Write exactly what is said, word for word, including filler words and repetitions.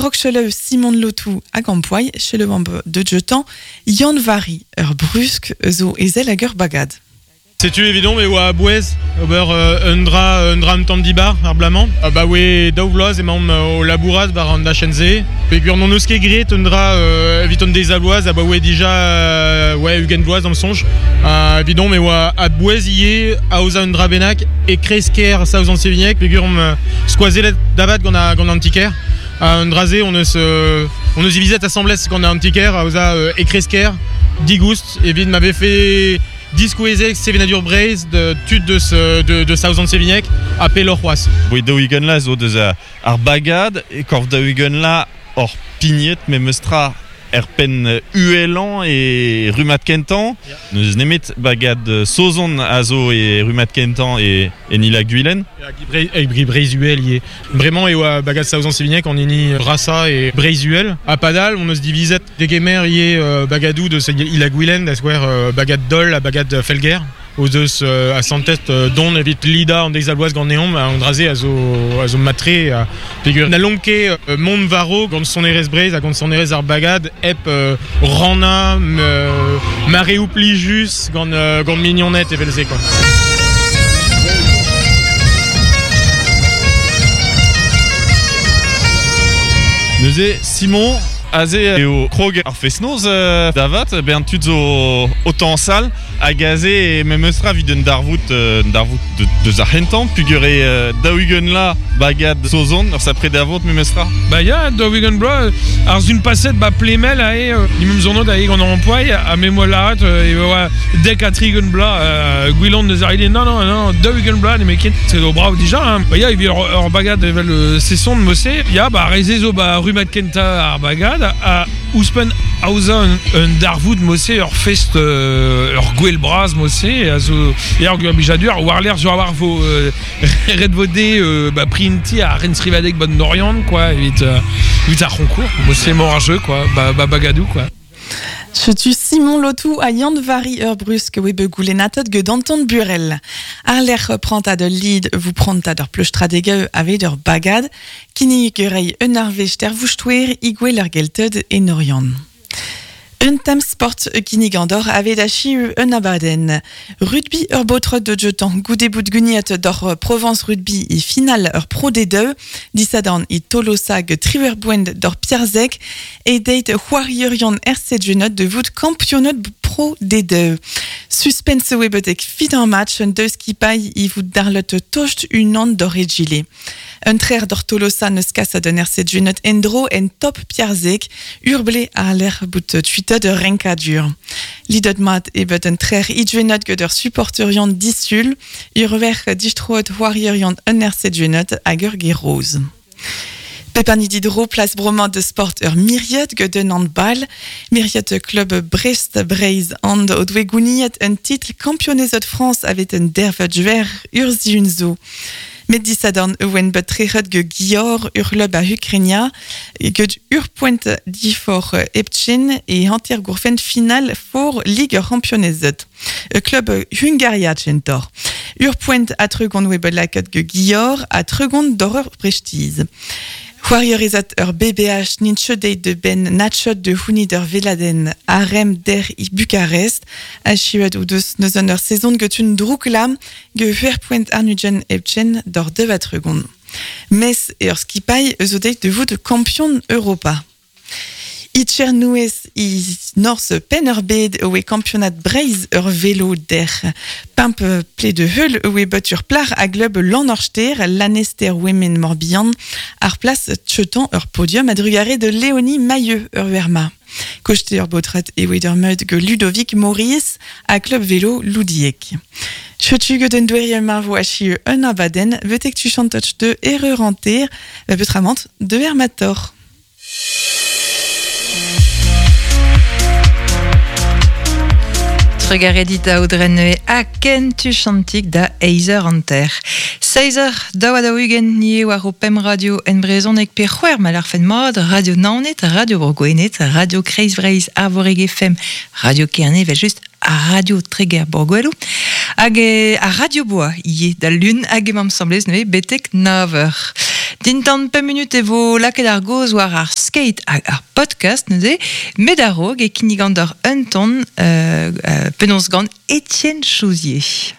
rock chez le Simon de Lotou à Campoy, chez le Wambe de Jetan, Yann Vary, ur brusque, zo ezel hag ur bagad. C'est-tu évident, mais ouais, à Bouez, ober undra undra un temps bar, ar blamant. Ah bah ouais, daouvloaz et même au labouraz bar an da chenze. Pégur non oske gret undra viton des aloaz, ah bah ouais déjà ouais ugen bloaz dans le songe. Ah évident, mais ouais à Bouez yé, à osa undra benak et kresker ça aux anciens pégur on squazelet davat qu'on a qu'on a un ticker. À Undrazé, on ne se on nous y visite à Semblès qu'on a un ticker, à osa et kresker, digoust et vide m'avait fait Discoézé, Sévenadur Braise, de tud de ce de de Southern Sévignac, à Pelorroas. Oui, de Wigan là, zo de ar bagad, et corf de Wigan là, hors pignet, mais mestra erpen uelan et rumat kentan. Yeah. Nous nemet bagad sozon azo et rumat kentan et et nila guilen. Et Braise-Uel y est vraiment et ouais, bagad Southern Sévignac on est ni Rassa et Braise-Uel. À Padal, on se divisait des gamers y est bagadou de ila guilen, d'asquare bagad dol à bagad felguer. Aux deux euh, à Santet euh, don évite Lida en dexaloise gant néon à Andrasé à zo à zo matré à figure na lonke euh, Mont Varo gant son eres braise à gant son eres ar bagad ep euh, Rana euh, Maréou Plijus gant euh, gant mignonette et velze quoi. Nous est Simon Azé au Krog ar fesnoz euh, davat ben tud zo autant sale à gazé et même estra viden darvout euh, darvout de de zahentan puguré euh, dawigen là bagad sozon alors ça près d'avot même estra bah ya dawigen bra alors une passette bah plémel à et ni même zono d'ailleurs on emploi à mémoire et ouais dès quatrigen bla guilon de zarilé non non non dawigen bla les mecs c'est au bravo déjà bah ya il vient hors bagad le saison de mossé ya bah réseau bah rumat kenta ar bagad à Ouspen Hausen un darvout mossé hors fest hors guel bras mossé à zo et hors bijadur warler je avoir vos red vodé bah printi à Rennes Rivadec bonne d'Orient quoi vite vite à concours mossé mort en jeu quoi bah bagadou quoi. Je suis Simon Lotou à Yann Vary ur brusque webe goulenatot ge Danton Burel. Ar l'air prend à de lead, vous prend à d'or plustradege avec d'or bagad, kini gerei un arvester vouchtouer igwe l'ar gelted et norion. Un tam sport kini gandor avait d'achi un abaden. Rugby ur botrot de jetan goude bout guniat d'or Provence rugby et final ur pro des deux, disadan et tolosag triverbouend d'or Pierzek et date huariorion R C genot de vout campionat pro des deux. Suspense webetek fit un match un deux skipai y vout darlote tocht une onde d'or et gilet. Un traire d'or Tolosa neus kassa d'un R C genot endro en top Pierzek urblé à l'air bout tuite de renka dur. Lidot mat ebet un traire idgenot que d'ur supporterion dissul, urver dichtroot huariorion un R C genot agur rose. Pepani Didro, place bromant de sport ur myriad que de handball. Myriad club Brest Braise and au Douégouniat un titre campionnet de France avec un dervet vert urzi unzo. Met disadorn ewen bet trehet ge Gior ur club a Ukrainia ge ur point difor Epchin et hanter gourfen final for Ligue Championneset. E club Hungaria Centor. Ur point a tregond webet laket ge Gior a tregond d'horreur prestiz. Huariorizat ur B B H ninchodeit de ben natchot de huni d'ur veladen arem der i Bukarest a chiuet ou deus neus an ur saison getun drouklam ge huer point arnugen epchen d'or devat regond. Mes e ur skipai eusodeit de vout campion Europa. I Tchernouez i Norse Penerbed oe campionat Braise ur vélo der pimp ple de heul oe bet ur plar a glub l'Anorchter l'Anester Women Morbihan ar place tchetan ur podium a drugare de Léonie Mailleux ur verma. Kochte ur botret e oe ur meud ge Ludovic Maurice a club vélo Loudiek. Chotu ge den douerien marvo a chiu un abaden vetek tu chantoch de ereuranter va betramant de Hermator. Regaredita Audrene a ken tu chantik da Eizer Anter. Seizer dawa da ugen nie war o Pem Radio en brezon ek per c'hwer mal ar fen mod, Radio Naonet, Radio Borgoenet, Radio Kreisvreiz, Arvoreg F M, Radio Kerne, vel just a Radio Treger Borgoelo. Hag a Radio Bois, ie da lun hag emam semblez neue betek neuf heures. Dintan pe minute e vo laket ar goz war ar skate hag ar podcast neuze, met ar rog e kinigandor un ton euh, euh, penons gant Etienne Chausier.